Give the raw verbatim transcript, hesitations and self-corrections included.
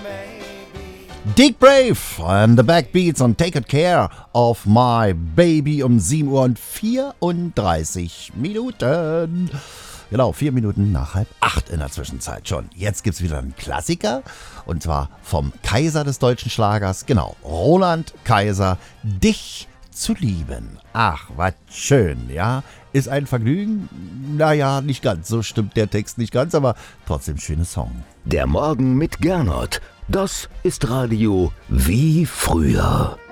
Dick Brave and the Backbeats und Take Good Care of My Baby um sieben Uhr und vierunddreißig Minuten. Genau, vier Minuten nach halb acht in der Zwischenzeit schon. Jetzt gibt's wieder einen Klassiker und zwar vom Kaiser des deutschen Schlagers, genau, Roland Kaiser, Dich zu lieben. Ach, was schön, ja. Ist ein Vergnügen? Naja, nicht ganz, so stimmt der Text nicht ganz, aber trotzdem schöner Song. Der Morgen mit Gernot, das ist Radio wie früher.